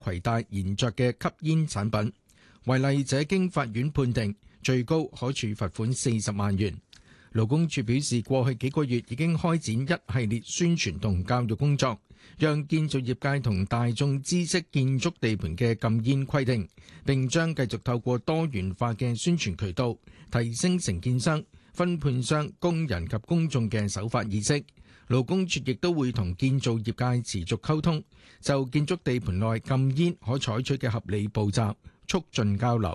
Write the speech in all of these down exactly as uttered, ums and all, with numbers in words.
攜帶燃着嘅吸煙產品，違例者經法院判定，最高可處罰款四十萬元。勞工處表示，過去幾個月已經開展一系列宣傳同教育工作，讓建造業界同大眾知悉建築地盤嘅禁煙規定，並將繼續透過多元化嘅宣傳渠道，提升承建商、分判商、工人及公眾嘅守法意識。勞工處亦都會同建造業界持續溝通，就建築地盤內禁煙可採取嘅合理步驟，促進交流。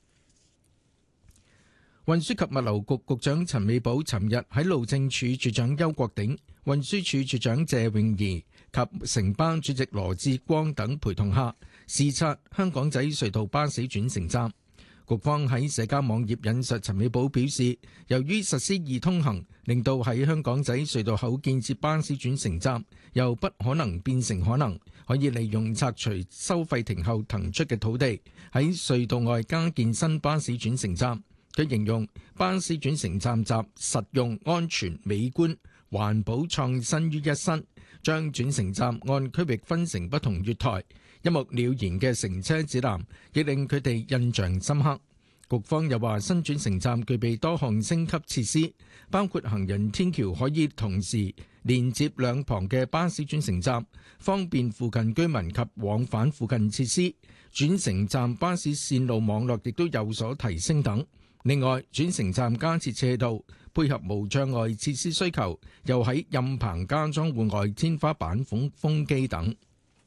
運輸及物流局局長陳美寶尋日喺路政署署長邱國鼎、運輸署署長謝永儀及城巴主席羅致光等陪同下，視察香港仔隧道巴士轉乘站。局方喺社交網頁引述陳美寶表示，由於實施易通行，令到喺香港仔隧道口建設巴士轉乘站，由不可能變成可能，可以利用拆除收費亭後騰出嘅土地，喺隧道外加建新巴士轉乘站。佢形容巴士轉乘站集實用、安全、美觀、環保創新於一身，將轉乘站按區域分成不同月台，一目了然嘅乘車指南，亦令佢哋印象深刻。局方又話，新轉乘站具備多項升級設施，包括行人天橋可以同時連接兩旁嘅巴士轉乘站，方便附近居民及往返附近設施。轉乘站巴士線路網絡亦都有所提升等。另外，轉乘站加設斜道，配合無障礙設施需求，又喺蔭棚加裝戶外天花板風風機等。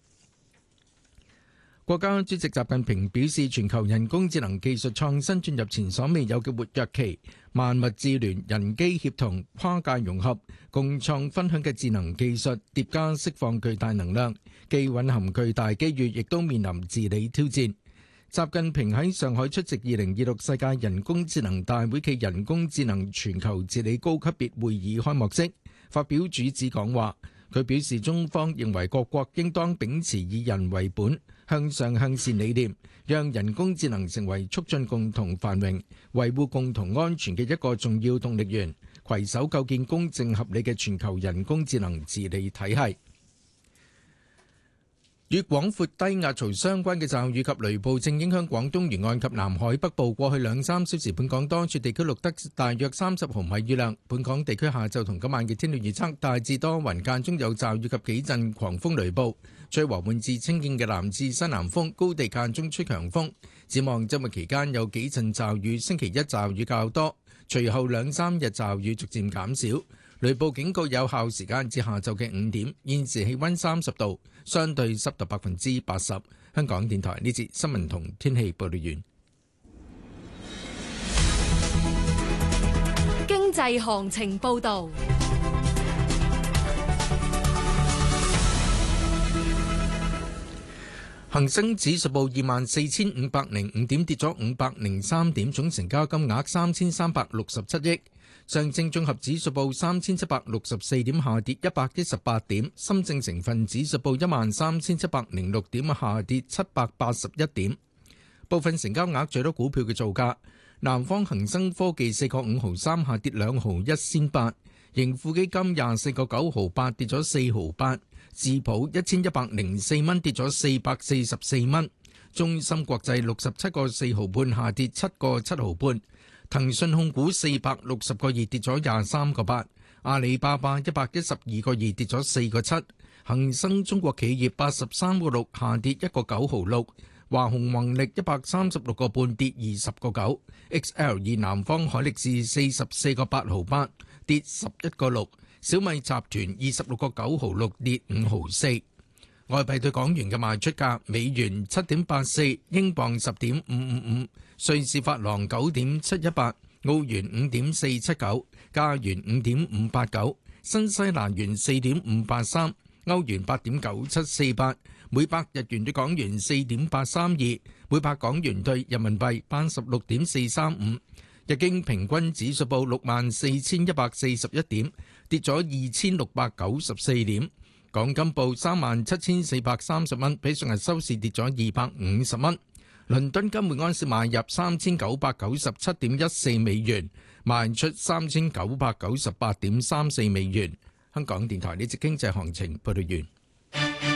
國家主席習近平表示，全球人工智能技術創新進入前所未有嘅活躍期，萬物智聯、人機協同、跨界融合、共創分享嘅智能技術疊加釋放巨大能量，既蘊含巨大機遇，亦都面臨治理挑戰。習近平喺上海出席二零二六世界人工智能大會暨人工智能全球治理高級別會議開幕式發表主旨講話。佢表示，中方認為各國應當秉持以人為本、向上向善理念，讓人工智能成為促進共同繁榮、維護共同安全嘅一個重要動力源，攜手構建公正合理嘅全球人工智能治理體系。與廣闊低壓槽相關嘅驟雨及雷暴正影響廣東沿岸及南海北部。過去兩三小時，本港多處地區錄得大約三十毫米雨量。本港地區下晝同今晚嘅天氣預測大致多雲，間中有驟雨及幾陣狂風雷暴，吹和緩至清勁嘅南至西南風，高地間中吹強風。展望週末期間有幾陣驟雨，星期一驟雨較多，隨後兩三日驟雨逐漸減少。雷暴警告有效時間至下晝嘅五點。現時氣溫三十度，相對濕度百分之八十。香港電台呢節新聞同天氣報道完。 經濟行情報道。 恒生指數報二萬四千五百零五點，跌咗五百零三點，總成交金額三千三百六十七億。上證綜合指數報三千七百六十四點，下跌一百一十八點。深證成分指數報一萬三千七百零六點，下跌七百八十一點。部分成交額最多股票嘅造價：南方恒生科技四個五毫三，下跌兩毫一仙八；盈富基金廿四個九毫八，跌咗四毫八；智普一千一百零四蚊，跌咗四百四十四蚊；中芯國際六十七個四毫半，下跌七個七毫半。騰訊控股四百六十個二，跌咗廿三個八，阿里巴巴一百一十二個二，跌咗四個七，恒生中國企業八十三個六，下跌一個九毫六，華虹宏力一百三十六個半，跌二十個九 ，X L 二南方海力士四十四個八毫八，跌十一個六，小米集團二十六個九毫六，跌五毫四。外幣對港元嘅賣出價：美元七點八四，英鎊十點五五五，瑞士法郎九點七一八，澳元五點四七九，加元五點五八九，新西蘭元四點五八三，歐元八點九七四八，每百日元對港元四點八三二，每百港元對人民幣八十六點四三五。日經平均指數報六萬四千一百四十一點，跌咗二千六百九十四點。港金報三萬七千四百三十蚊，比上日收市跌咗二百五十蚊。倫敦金每安士買入三千九百九十七點一四美元，賣出三千九百九十八點三四美元。香港電台呢節經濟行情報道完。